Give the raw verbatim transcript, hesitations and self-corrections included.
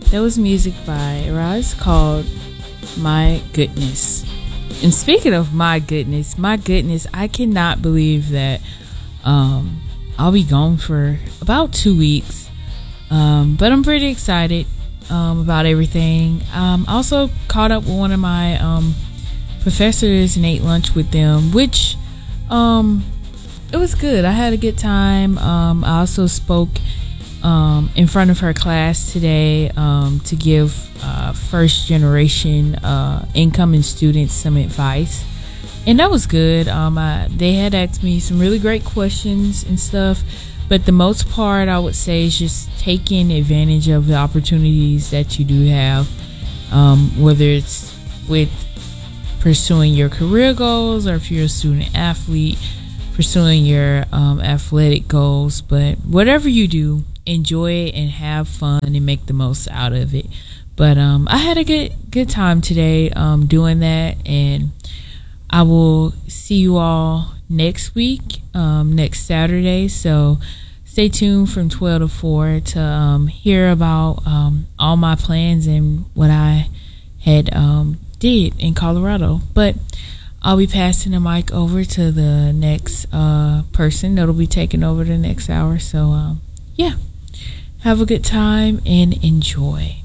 That was music by Raz called My Goodness. And speaking of my goodness, my goodness, I cannot believe that um, I'll be gone for about two weeks. Um, but I'm pretty excited um, about everything. Um, also caught up with one of my um, professors and ate lunch with them, which um, it was good. I had a good time. Um, I also spoke um, in front of her class today um, to give uh, first generation uh, incoming students some advice, and that was good. Um, I, they had asked me some really great questions and stuff, but the most part I would say is just taking advantage of the opportunities that you do have, um, whether it's with pursuing your career goals or if you're a student athlete pursuing your um, athletic goals. But whatever you do, enjoy it and have fun and make the most out of it. But um, I had a good good time today um, doing that, and I will see you all next week, um, next Saturday. So stay tuned from twelve to four to um, hear about um, all my plans and what I had um, did in Colorado. But I'll be passing the mic over to the next uh, person that'll be taking over the next hour. So um, yeah, have a good time and enjoy.